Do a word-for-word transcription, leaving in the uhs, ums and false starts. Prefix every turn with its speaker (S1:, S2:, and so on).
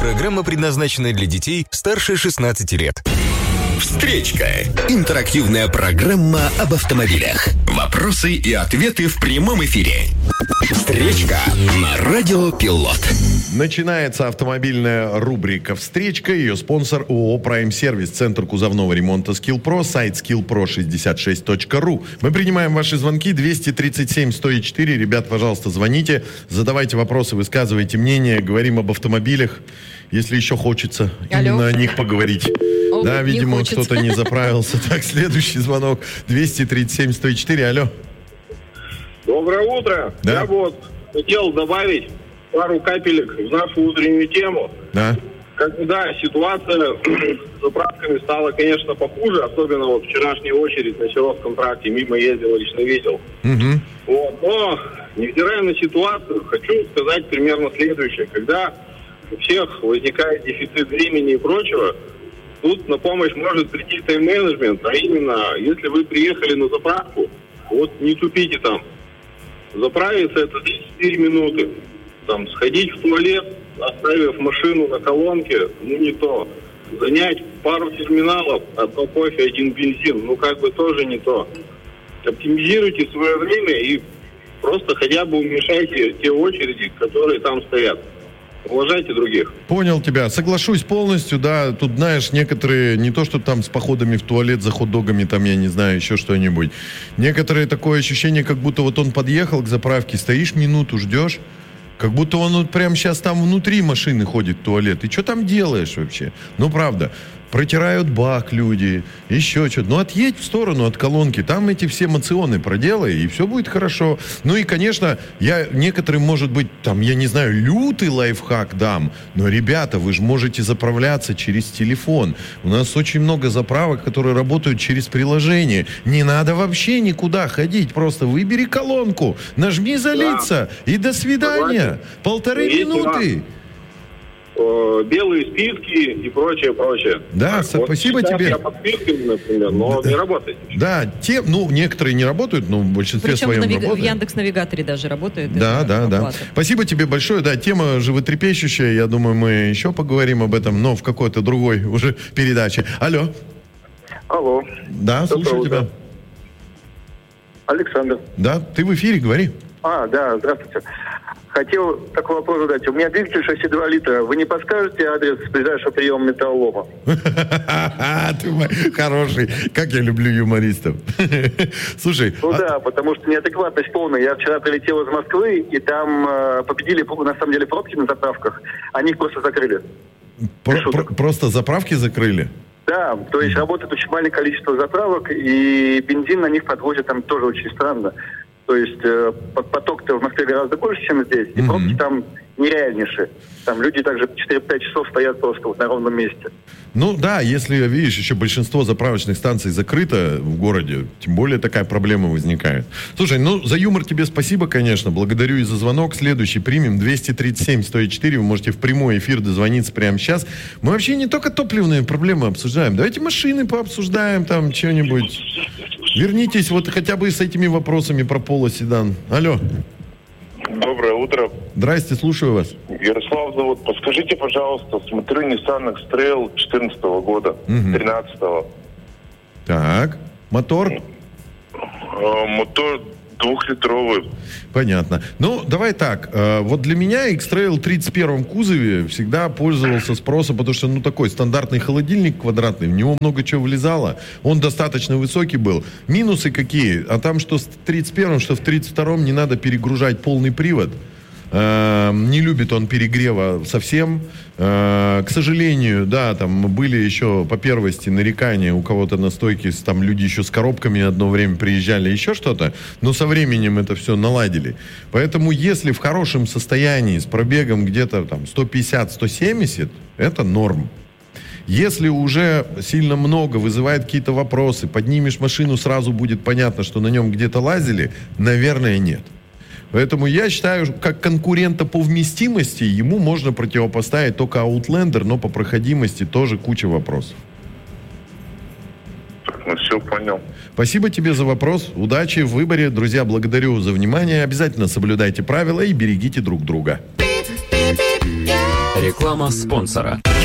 S1: Программа предназначена для детей старше шестнадцати лет.
S2: Встречка. Интерактивная программа об автомобилях. Вопросы и ответы в прямом эфире. Встречка на Радио Пилот.
S3: Начинается автомобильная рубрика «Встречка». Ее спонсор ООО «Прайм Сервис», Центр кузовного ремонта «Скилл-Про», сайт скилл про шестьдесят шесть точка ру. Мы принимаем ваши звонки двести тридцать семь сто четыре. Ребят, пожалуйста, звоните, задавайте вопросы, высказывайте мнение, говорим об автомобилях, если еще хочется
S4: Алло.
S3: именно о них поговорить.
S4: О,
S3: да, видимо,
S4: не
S3: кто-то не заправился. Так, следующий звонок двести тридцать семь сто четыре. Алло.
S5: Доброе утро.
S3: Да.
S5: Я вот хотел добавить пару капелек в нашу утреннюю тему.
S3: Да.
S5: Когда ситуация с заправками стала, конечно, похуже, особенно вот вчерашняя очередь на Серовском тракте, мимо ездил, лично видел.
S3: Угу.
S5: Вот. Но, невзирая на ситуацию, хочу сказать примерно следующее. Когда у всех возникает дефицит времени и прочего, тут на помощь может прийти тайм-менеджмент, а именно, если вы приехали на заправку, вот не тупите там. Заправиться это тридцать четыре минуты. Там, сходить в туалет, оставив машину на колонке, ну не то. Занять пару терминалов, одно кофе, один бензин, ну как бы тоже не то. Оптимизируйте свое время и просто хотя бы уменьшайте те очереди, которые там стоят. Уважайте других.
S3: Понял тебя. Соглашусь полностью, да. Тут, знаешь, некоторые, не то, что там с походами в туалет за хот-догами, там, я не знаю, еще что-нибудь. Некоторые такое ощущение, как будто вот он подъехал к заправке, стоишь минуту, ждешь, как будто он вот прямо сейчас там внутри машины ходит в туалет. Ты что там делаешь вообще? Ну, правда. Протирают бак люди, еще что-то. Ну, отъедь в сторону от колонки, там эти все моционы проделай, и все будет хорошо. Ну, и, конечно, я некоторым, может быть, там, я не знаю, лютый лайфхак дам, но, ребята, вы же можете заправляться через телефон. У нас очень много заправок, которые работают через приложение. Не надо вообще никуда ходить, просто выбери колонку, нажми залиться, да. И до свидания. Давайте. Полторы Есть минуты.
S5: Белые списки и прочее, прочее.
S3: Да, вот спасибо тебе.
S5: Я под списками, например, но да. не работает.
S3: Да, те, ну, некоторые не работают, но в большинстве
S4: Причем
S3: своем
S4: в, нави-
S3: работают.
S4: в Яндекс.Навигаторе даже работает.
S3: Да, да, да. Спасибо тебе большое. Да, тема животрепещущая. Я думаю, мы еще поговорим об этом, но в какой-то другой уже передаче. Алло.
S5: Алло.
S3: Да, слушаю тебя.
S5: Александр.
S3: Да, ты в эфире, говори.
S5: А, да, здравствуйте. Хотел такой вопрос задать. У меня двигатель шесть и два литра. Вы не подскажете адрес ближайшего приема металлолома?
S3: Ты хороший. Как я люблю юмористов. Слушай.
S5: Ну да, потому что неадекватность полная. Я вчера прилетел из Москвы, и там победили, на самом деле, пробки на заправках. Они их просто закрыли.
S3: Просто заправки закрыли?
S5: Да, то есть работает очень маленькое количество заправок, и бензин на них подвозят там тоже очень странно. То есть э, поток-то в Москве гораздо больше, чем здесь. И mm-hmm. пробки там нереальнейшие. Там люди также четыре-пять часов стоят просто вот на ровном месте.
S3: Ну да, если, видишь, еще большинство заправочных станций закрыто в городе, тем более такая проблема возникает. Слушай, ну за юмор тебе спасибо, конечно. Благодарю и за звонок. Следующий примем. двести тридцать семь сто четыре. Вы можете в прямой эфир дозвониться прямо сейчас. Мы вообще не только топливные проблемы обсуждаем. Давайте машины пообсуждаем, там что-нибудь. Вернитесь вот хотя бы с этими вопросами про полоседан. Алло.
S6: Доброе утро.
S3: Здрасте, слушаю вас.
S6: Ярослав зовут. Подскажите, пожалуйста, смотрю Nissan X-Trail четырнадцатого года, угу. тринадцатого.
S3: Так, мотор?
S6: Э, мотор двухлитровый.
S3: Понятно. Ну, давай так. Э, вот для меня X-Trail в тридцать первом кузове всегда пользовался спросом, потому что, ну, такой стандартный холодильник квадратный, в него много чего влезало. Он достаточно высокий был. Минусы какие? А там, что в тридцать первом, что в тридцать втором не надо перегружать полный привод. Э, не любит он перегрева совсем. Э, к сожалению, да, там были еще по первости нарекания у кого-то на стойке, там люди еще с коробками одно время приезжали, еще что-то, но со временем это все наладили. Поэтому если в хорошем состоянии с пробегом где-то там сто пятьдесят - сто семьдесят, это норм. Если уже сильно много, вызывает какие-то вопросы, поднимешь машину, сразу будет понятно, что на нем где-то лазили, наверное, нет. Поэтому я считаю, как конкурента по вместимости ему можно противопоставить только Outlander, но по проходимости тоже куча вопросов.
S6: Ну, все понял.
S3: Спасибо тебе за вопрос. Удачи в выборе. Друзья, благодарю за внимание. Обязательно соблюдайте правила и берегите друг друга.
S7: Реклама спонсора.